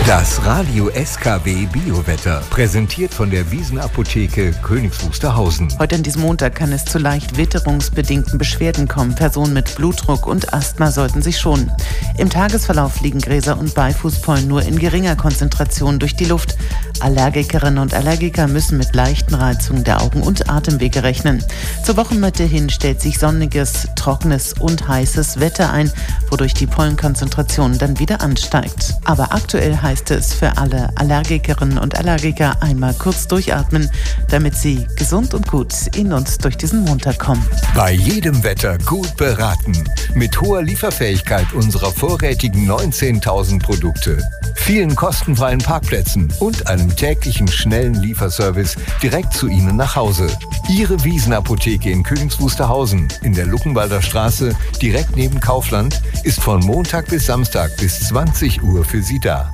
Das Radio SKW Biowetter, präsentiert von der Wiesenapotheke Königs Wusterhausen. Heute an diesem Montag kann es zu leicht witterungsbedingten Beschwerden kommen. Personen mit Blutdruck und Asthma sollten sich schonen. Im Tagesverlauf fliegen Gräser und Beifußpollen nur in geringer Konzentration durch die Luft. Allergikerinnen und Allergiker müssen mit leichten Reizungen der Augen- und Atemwege rechnen. Zur Wochenmitte hin stellt sich sonniges, trockenes und heißes Wetter ein, wodurch die Pollenkonzentration dann wieder ansteigt. Aber aktuell heißt es für alle Allergikerinnen und Allergiker einmal kurz durchatmen, damit sie gesund und gut in und durch diesen Montag kommen. Bei jedem Wetter gut beraten. Mit hoher Lieferfähigkeit unserer vorrätigen 19.000 Produkte, vielen kostenfreien Parkplätzen und einem täglichen schnellen Lieferservice direkt zu Ihnen nach Hause. Ihre Wiesenapotheke in Königs Wusterhausen in der Luckenwalder Straße direkt neben Kaufland ist von Montag bis Samstag bis 20 Uhr für Sie da.